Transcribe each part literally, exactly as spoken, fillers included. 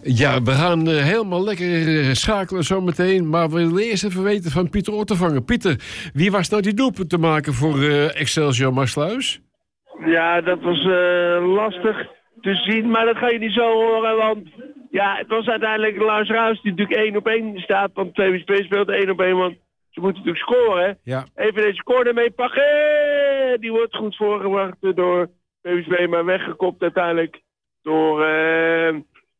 Ja, we gaan uh, helemaal lekker uh, schakelen zometeen. Maar we willen eerst even weten van Pieter Ottervanger. Pieter, wie was nou die doelpunt te maken voor uh, Excelsior Maassluis? Ja, dat was uh, lastig te zien, maar dat ga je niet zo horen, want ja, het was uiteindelijk Lars Ruijs die natuurlijk één op één staat, want V V S speelt één op één, want ze moeten natuurlijk scoren. Ja. Even deze corner mee pakken, die wordt goed voorgebracht door V V S, maar weggekopt uiteindelijk door, uh,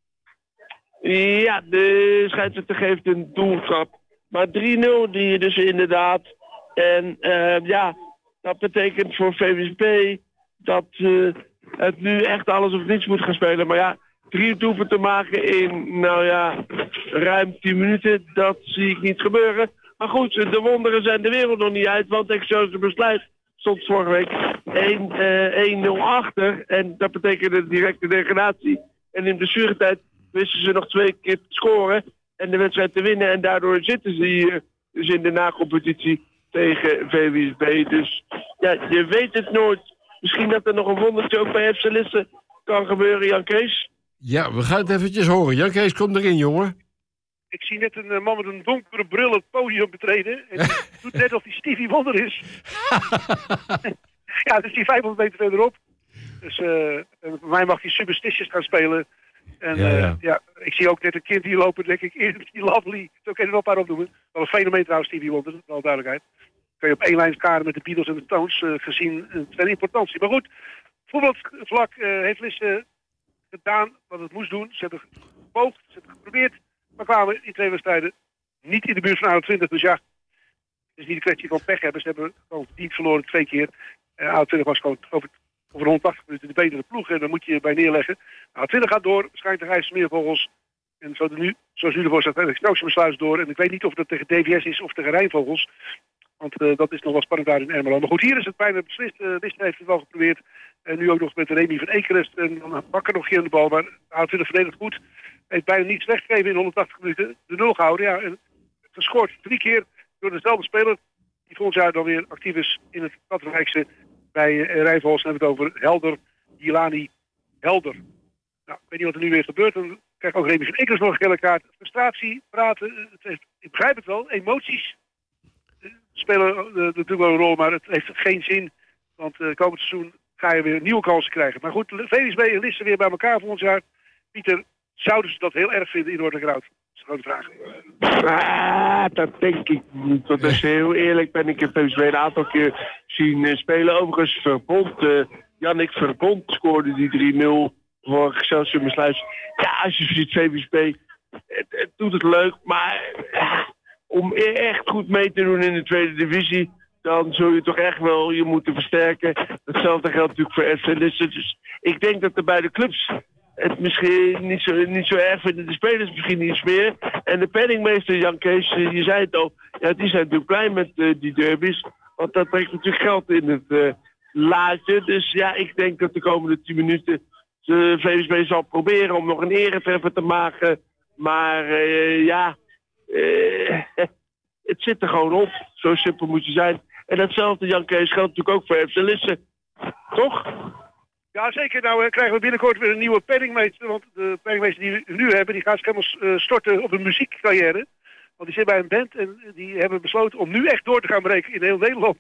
ja, de scheidsrechter geeft een doeltrap. Maar drie nul die je dus inderdaad, en uh, ja, dat betekent voor V V S dat uh, het nu echt alles of niets moet gaan spelen. Maar ja, drie doelpunten te maken in, nou ja, ruim tien minuten, dat zie ik niet gebeuren. Maar goed, de wonderen zijn de wereld nog niet uit, want Excelsior Besluit stond vorige week één nul achter. En dat betekende directe degradatie. En in de blessuretijd wisten ze nog twee keer te scoren en de wedstrijd te winnen. En daardoor zitten ze hier dus in de nacompetitie tegen V W S B. Dus ja, je weet het nooit. Misschien dat er nog een wondertje ook bij F C Lisse kan gebeuren, Jan Kees. Ja, we gaan het eventjes horen. Jan Kees, kom erin, jongen. Ik zie net een uh, man met een donkere bril het podium betreden. En die doet net of hij Stevie Wonder is. Ja, dus die vijfhonderd meter verderop. Dus uh, voor mij mag hij Superstitious gaan spelen. En ja, ja. Uh, ja, ik zie ook net een kind hier lopen, denk ik, die Lovely. Zo kan je er nog een paar opnoemen. Wel een fenomeen trouwens, Stevie Wonder, wel duidelijkheid. Kun je op één lijn skaren met de Beatles en de Stones, uh, gezien uh, zijn importantie. Maar goed, voetbalvlak uh, heeft Lisse gedaan wat het moest doen. Ze hebben gepoogd, ze hebben geprobeerd, maar kwamen in twee wedstrijden niet in de buurt van A twintig. Dus ja, het is niet een kwestie van pech hebben. Ze hebben gewoon verdiend verloren twee keer. Uh, A twintig was gewoon over, over honderdtachtig minuten de betere ploeg. En daar moet je bij neerleggen. A twintig gaat door, waarschijnlijk de IJsselmeervogels. En zo de nu, zoals nu ervoor staat, Excelsior Besluit door. En ik weet niet of dat tegen D V S is of tegen Rijnvogels. Want uh, dat is nog wel spannend daar in Ermelo. Maar goed, hier is het bijna beslist. Uh, Lisse heeft het wel geprobeerd. En nu ook nog met Remy van Ekerest. En dan bakken nog geen aan de bal. Maar A twintig verdedigt goed. Heeft bijna niets weggegeven in honderdtachtig minuten. De nul gehouden, ja. En gescoord drie keer door dezelfde speler. Die volgend jaar dan weer actief is in het Katwijkse. Bij uh, Rijnvogels hebben we het over Helder. Gilani Helder. Nou, ik weet niet wat er nu weer gebeurt. Dan krijgt ook Remy van Ekerest nog een gele kaart. Frustratie, praten. Het heeft, ik begrijp het wel. Emoties spelen uh, natuurlijk wel een rol, maar het heeft geen zin. Want uh, komend seizoen ga je weer nieuwe kansen krijgen. Maar goed, V W S B en Lisse weer bij elkaar volgend jaar. Pieter, zouden ze dat heel erg vinden in Noord-Kraut? Dat is een grote vraag. Ah, dat denk ik niet. Want als je heel eerlijk ben, ik heb V W S B een aantal keer zien uh, spelen. Overigens Verbond, uh, Jannik Verbond scoorde die drie nul voor Excelsior Maassluis. Ja, als je ziet V W S B, het, het doet het leuk, maar uh, om echt goed mee te doen in de tweede divisie, dan zul je toch echt wel je moeten versterken. Hetzelfde geldt natuurlijk voor F C Lisse. Dus ik denk dat er bij de clubs het misschien niet zo, niet zo erg vinden. De spelers misschien iets meer. En de penningmeester, Jan Kees, je zei het al, ja, die zijn natuurlijk blij met uh, die derbies. Want dat brengt natuurlijk geld in het uh, laadje. Dus ja, ik denk dat de komende tien minuten de V W S B zal proberen om nog een eretreffer te maken. Maar uh, ja, uh, het zit er gewoon op. Zo simpel moet je zijn. En datzelfde, Jan Kees, geldt natuurlijk ook voor F C Lisse. Toch? Ja, zeker. Nou uh, krijgen we binnenkort weer een nieuwe penningmeester. Want de penningmeester die we nu hebben, die gaat zich helemaal uh, storten op een muziekcarrière. Want die zit bij een band en die hebben besloten om nu echt door te gaan breken in heel Nederland.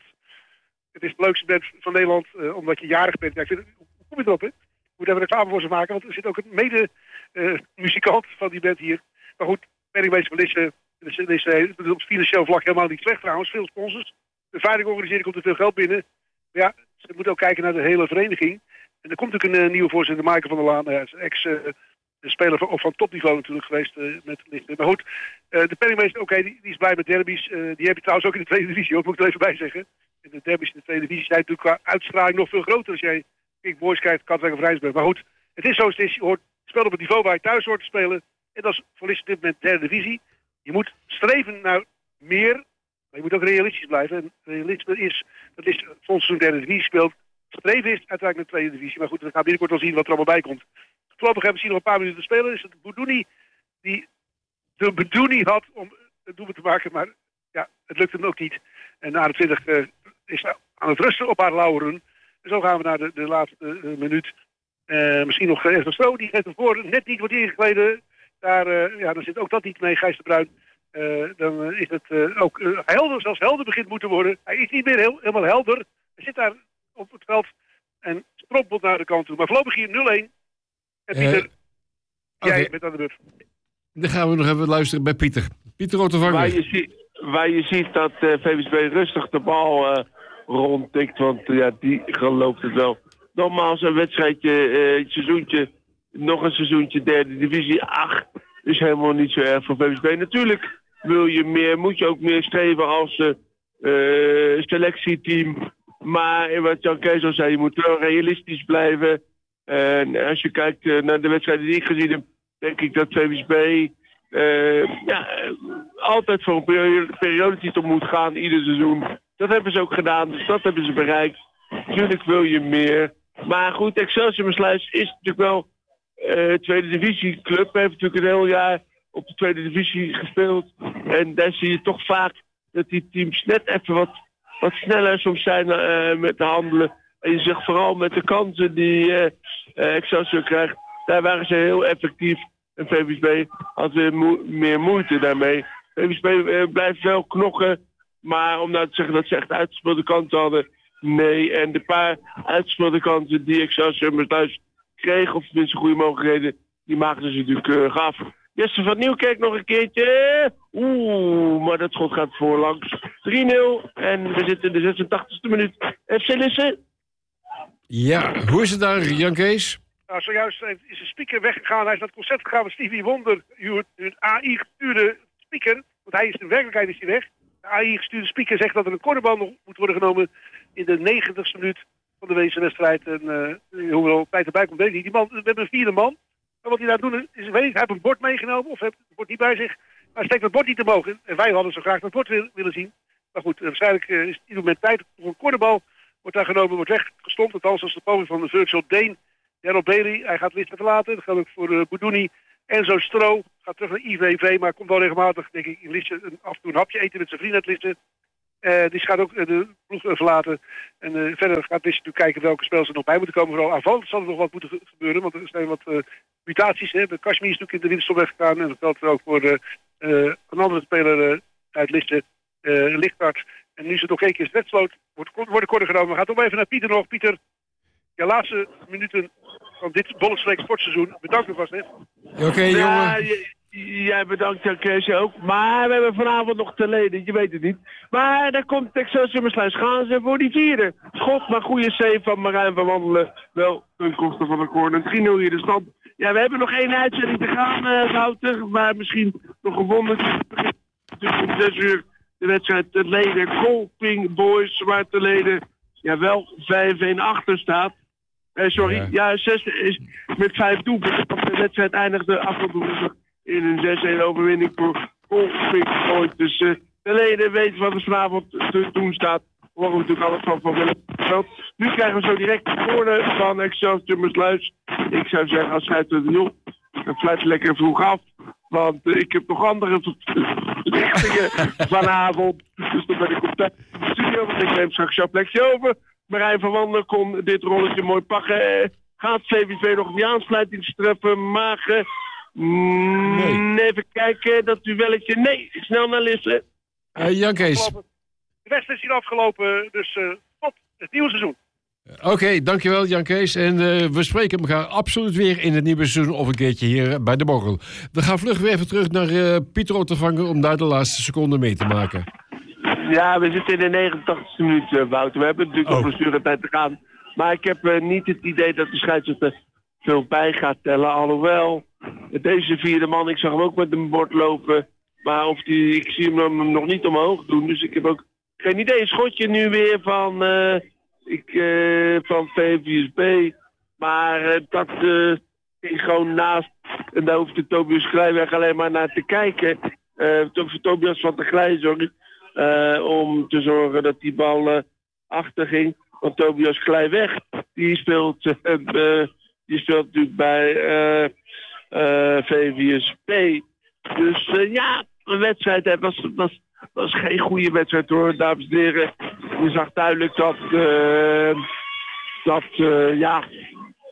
Het is de leukste band van Nederland, uh, omdat je jarig bent. Ja, ik vind, hoe kom je erop, hè? We moeten even reclame voor ze maken, want er zit ook een mede-muzikant uh, van die band hier. Maar goed, penningmeester van Lisse, Lisse uh, op financieel vlak helemaal niet slecht trouwens. Veel sponsors. De veilig organiseren komt er veel geld binnen. Maar ja, ze moeten ook kijken naar de hele vereniging. En er komt natuurlijk een uh, nieuwe voorzitter, Maaike van der Laan. Uh, ex-speler uh, van, van topniveau natuurlijk geweest uh, met Lisse. Maar goed, uh, de penningmeester, oké, okay, die, die is blij met derbies. Uh, die heb je trouwens ook in de tweede divisie, ook, moet ik er even bij zeggen. En de derbies in de tweede divisie zijn natuurlijk qua uitstraling nog veel groter als jij Kijk, Boys kijkt, Katwijk of Rijnsburg. Maar goed, het is zoals het is. Je hoort spelen op het niveau waar je thuis hoort te spelen. En dat is voor Lisse op dit moment derde divisie. Je moet streven naar meer. Maar je moet ook realistisch blijven. En realisme is dat Lisse volgens seizoen derde divisie speelt. Streven is uiteindelijk naar de tweede divisie. Maar goed, we gaan binnenkort wel zien wat er allemaal bij komt. Voorlopig hebben we nog een paar minuten te spelen. Is het Boudouni die de bedoeling had om het doelpunt te maken. Maar ja, het lukt hem ook niet. En na de twintig uh, is aan het rusten op haar lauweren. En zo gaan we naar de, de laatste uh, minuut. Uh, misschien nog even Stro, die geeft hem voor. Net niet wordt ingegleden. Daar, uh, ja, dan zit ook dat niet mee, Gijs de Bruin. Uh, dan uh, is het uh, ook uh, helder, zelfs helder begint moeten worden. Hij is niet meer heel, helemaal helder. Hij zit daar op het veld en strompelt naar de kant toe. Maar voorlopig hier nul-een. En Pieter, uh, jij okay. bent aan de beurt. Dan gaan we nog even luisteren bij Pieter. Pieter Ottervanger. Waar je ziet, waar je ziet dat uh, V V S B rustig de bal uh, rondtikt, want uh, ja, die gelooft het wel. Nogmaals een wedstrijdje, uh, een seizoentje, nog een seizoentje derde divisie. Ach, is helemaal niet zo erg voor V V S B. Natuurlijk wil je meer, moet je ook meer streven als uh, uh, selectieteam. Maar wat Jan Kees al zei, je moet wel realistisch blijven. En als je kijkt uh, naar de wedstrijden die ik gezien heb, denk ik dat V V S B uh, ja, altijd voor een periode, periodetitel moet gaan, ieder seizoen. Dat hebben ze ook gedaan, dus dat hebben ze bereikt. Natuurlijk wil je meer. Maar goed, Excelsior Maassluis is natuurlijk wel uh, tweede divisie club. Heeft natuurlijk een heel jaar op de tweede divisie gespeeld. En daar zie je toch vaak dat die teams net even wat, wat sneller soms zijn uh, met de handelen. En je zegt vooral met de kansen die uh, uh, Excelsior krijgt, daar waren ze heel effectief. En V V S B had weer mo- meer moeite daarmee. V V S B uh, blijft wel knokken, maar om nou te zeggen dat ze echt uitgespeelde kansen hadden, nee. En de paar uitgespeelde kansen die Excelsior Maassluis kreeg, of tenminste goede mogelijkheden, die maakten ze natuurlijk uh, gaaf. Jesse van Nieuwkerk nog een keertje. Oeh, maar dat schot gaat voorlangs. drie nul en we zitten in de zesentachtigste minuut. F C Lisse. Ja, hoe is het daar, Jan Kees? Nou, zojuist is een speaker weggegaan. Hij is naar het concert gegaan van Stevie Wonder. Een A I-gestuurde speaker. Want hij is in werkelijkheid is hij weg. De A I-gestuurde speaker zegt dat er een cornerbal nog moet worden genomen in de negentigste minuut van de wezenlijke wedstrijd. En uh, hoewel tijd erbij komt, weet ik niet. Die man, we hebben een vierde man. Maar wat hij daar doet is, weet ik, hij heeft een bord meegenomen of heeft het bord niet bij zich. Maar hij steekt het bord niet te mogen. En wij hadden zo graag dat bord willen zien. Maar goed, waarschijnlijk uh, is het ieder moment tijd voor een cornerbal. Wordt daar genomen, wordt weggestompt. Althans, als de poging van de Virtual Dane. Daryl Bailey, hij gaat Lisse verlaten. Dat gaat ook voor uh, Boudouni. Enzo Stro gaat terug naar I V V, maar komt wel regelmatig, denk ik, in Lisse af en toe een hapje eten met zijn vrienden uit Lisse. Uh, die gaat ook uh, de ploeg uh, verlaten. En uh, verder gaat Lisse natuurlijk kijken welke spelers er nog bij moeten komen. Vooral aanvallend zal er nog wat moeten ge- gebeuren, want er zijn wat uh, mutaties. Hè. De Kashmir is natuurlijk in de winterstop weggegaan. En dat geldt ook voor uh, uh, een andere speler uh, uit Lisse, uh, Lichtart. En nu is het nog één keer Zwetsloot. Wordt, wordt kort genomen. We gaan toch even naar Pieter nog. Pieter, de laatste minuten van dit Bollestreek sportseizoen. Bedankt u vast net. Oké, okay, jongen. Ja, j- jij bedankt, Jan Kees ook. Maar we hebben vanavond nog te leden, je weet het niet. Maar daar komt Excelsior Maassluis. Gaan ze voor die vierde. Schot, maar goede save van Marijn van Wandelen. Wel, ten koste van de corner. drie nul hier de stand. Ja, we hebben nog één uitzending te gaan, uh, Wouter. Maar misschien nog gewonnen. Dus om zes uur de wedstrijd te leden. Kolping Boys, waar te leden. Ja, wel vijf-een achter staat. Eh, sorry, ja, ja zes is met vijf doelpunten. De wedstrijd eindigde afgelopen in een zes-een overwinning voor Kolping Boys. Dus uh, de leden weten wat er vanavond te doen staat. We horen natuurlijk alles van van Willem. Nu krijgen we zo direct de corner van Excelsior Maassluis. Ik zou zeggen, als schrijft het nul. Dan fluit lekker vroeg af. Want uh, ik heb nog andere verplichtingen vanavond. Dus dan ben ik op tijd in de studio. Want ik neem straks jouw plekje over. Marijn van Wandelen kon dit rolletje mooi pakken. Uh, gaat V V V nog die aansluitingstreffen maken? Mm, nee. Even kijken, dat duelletje. Nee, snel naar Lisse. Uh, Jan Kees. De wedstrijd is hier afgelopen, dus uh, tot het nieuwe seizoen. Oké, okay, dankjewel Jan Kees. En uh, we spreken elkaar absoluut weer in het nieuwe seizoen of een keertje hier bij de borrel. We gaan vlug weer even terug naar uh, Pieter Ottervanger om daar de laatste seconde mee te maken. Ja, we zitten in de negenentachtigste minuut, uh, Wouter. We hebben natuurlijk oh. nog een tijd te gaan. Maar ik heb uh, niet het idee dat de scheidsrechter veel bij gaat tellen. Alhoewel, deze vierde man, ik zag hem ook met een bord lopen. Maar of die, ik zie hem nog niet omhoog doen. Dus ik heb ook geen idee. Een schotje nu weer van... Uh, Ik, uh, van V V S B, maar uh, dat uh, ging gewoon naast. En daar hoefde Tobias Kleiweg alleen maar naar te kijken. Uh, Tobias van der Glij, sorry. Uh, om te zorgen dat die bal uh, achter ging. Want Tobias Kleiweg, die speelt, uh, uh, die speelt natuurlijk bij uh, uh, V V S B. Dus uh, ja, een wedstrijd hè, was, was, was geen goede wedstrijd hoor, dames en heren. Je zag duidelijk dat, uh, dat uh, ja,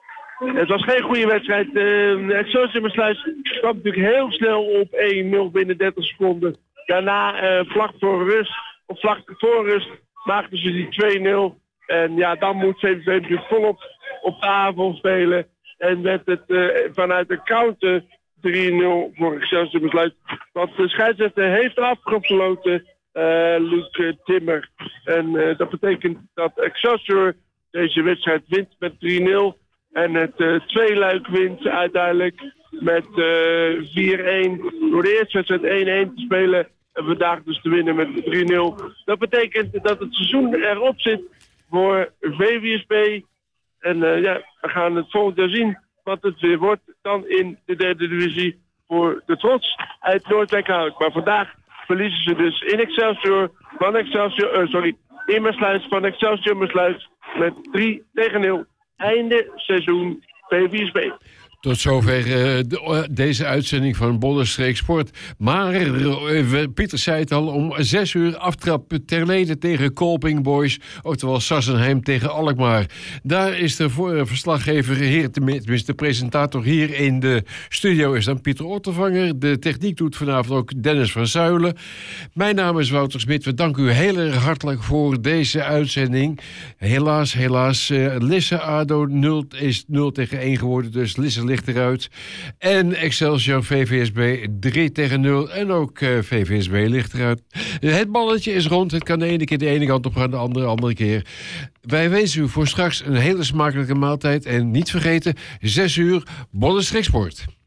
Het was geen goede wedstrijd. Uh, Excelsior Maassluis kwam natuurlijk heel snel op één nul binnen dertig seconden. Daarna, uh, vlak voor rust, of vlak voor rust, maakten ze die twee nul. En ja, dan moet V V V natuurlijk volop op de avond spelen. En werd het uh, vanuit de counter drie nul voor Excelsior Maassluis. Want de scheidsrechter heeft afgefloten, uh, Luc Timmer. En uh, dat betekent dat Excelsior deze wedstrijd wint met drie nul. En het uh, tweeluik wint uiteindelijk met uh, vier een. Door de eerste wedstrijd één-één te spelen en vandaag dus te winnen met drie nul. Dat betekent dat het seizoen erop zit voor V V S B. En uh, ja, we gaan het volgend jaar zien wat het weer wordt dan in de derde divisie voor de Trots uit Noordwijkerhout. Maar vandaag verliezen ze dus in Excelsior van Excelsior, uh, sorry, in Maassluis van Excelsior Maassluis met drie tegen nul. Einde seizoen V V S B. Tot zover uh, de, uh, deze uitzending van Bollenstreek Sport. Maar uh, Pieter zei het al, om zes uur aftrap Terlede tegen Kolping Boys. Oftewel Sassenheim tegen Alkmaar. Daar is de voor, verslaggever, hier, tenminste de presentator hier in de studio is dan Pieter Ottervanger. De techniek doet vanavond ook Dennis van Zuilen. Mijn naam is Wouter Smit. We danken u heel erg hartelijk voor deze uitzending. Helaas, helaas, uh, Lisse ADO nul is nul tegen één geworden. Dus Lisse ligt eruit. En Excelsior V V S B drie tegen nul. En ook uh, V V S B ligt eruit. Het balletje is rond. Het kan de ene keer de ene kant op gaan, de andere, andere keer. Wij wensen u voor straks een hele smakelijke maaltijd. En niet vergeten, zes uur Bollenstreek Sport.